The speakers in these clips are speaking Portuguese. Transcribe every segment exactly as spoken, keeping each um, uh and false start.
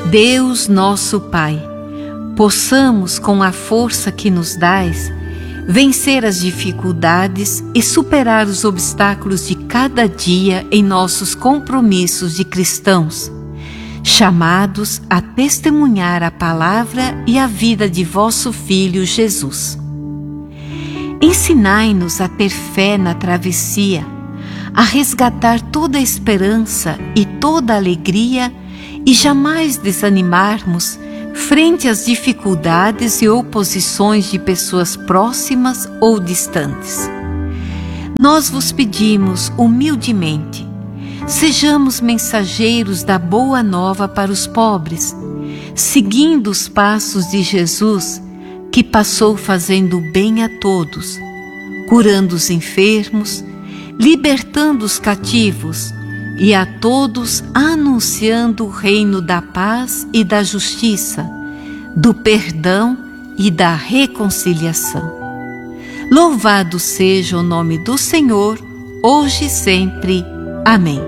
Deus nosso Pai, possamos, com a força que nos dais, vencer as dificuldades e superar os obstáculos de cada dia em nossos compromissos de cristãos, chamados a testemunhar a palavra e a vida de vosso Filho Jesus. Ensinai-nos a ter fé na travessia, a resgatar toda a esperança e toda a alegria e jamais desanimarmos frente às dificuldades e oposições de pessoas próximas ou distantes. Nós vos pedimos humildemente, sejamos mensageiros da boa nova para os pobres, seguindo os passos de Jesus, que passou fazendo bem a todos, curando os enfermos, libertando os cativos e a todos anunciando o reino da paz e da justiça, do perdão e da reconciliação. Louvado seja o nome do Senhor, hoje e sempre. Amém.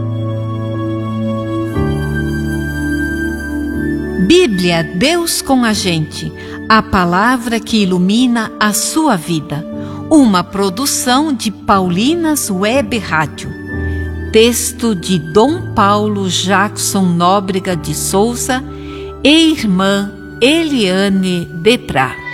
Bíblia, Deus com a gente, a palavra que ilumina a sua vida. Uma produção de Paulinas Web Rádio. Texto de Dom Paulo Jackson Nóbrega de Souza e irmã Eliane de Prá.